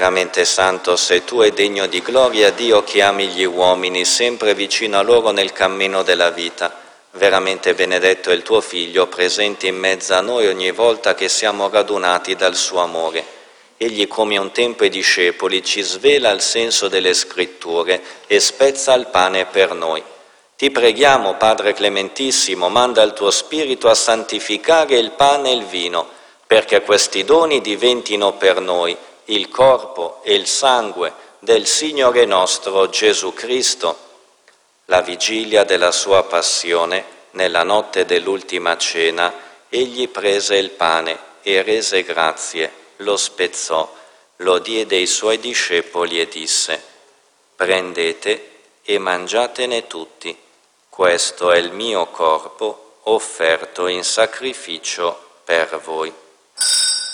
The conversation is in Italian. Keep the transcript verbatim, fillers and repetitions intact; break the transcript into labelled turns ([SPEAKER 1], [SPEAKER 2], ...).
[SPEAKER 1] Veramente santo sei tu e degno di gloria, Dio che ami gli uomini, sempre vicino a loro nel cammino della vita. Veramente benedetto è il tuo Figlio, presente in mezzo a noi ogni volta che siamo radunati dal suo amore. Egli, come un tempo i discepoli, ci svela il senso delle Scritture e spezza il pane per noi. Ti preghiamo, Padre Clementissimo, manda il tuo Spirito a santificare il pane e il vino, perché questi doni diventino per noi il corpo e il sangue del Signore nostro Gesù Cristo. La vigilia della sua passione, nella notte dell'ultima cena, egli prese il pane e rese grazie, lo spezzò, lo diede ai suoi discepoli e disse: prendete e mangiatene tutti, questo è il mio corpo offerto in sacrificio per voi.